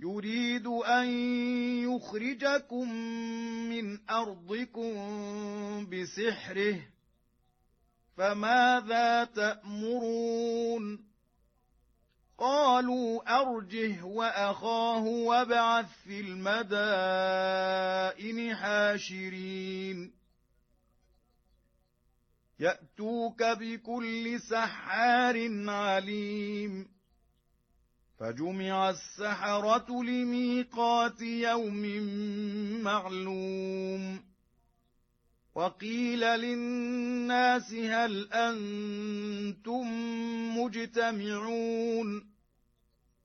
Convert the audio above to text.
يريد أن يخرجكم من أرضكم بسحره فماذا تأمرون قالوا أرجه وأخاه وابعث في المدائن حاشرين يأتوك بكل سحار عليم فجمع السحرة لميقات يوم معلوم وقيل للناس هل أنتم مجتمعون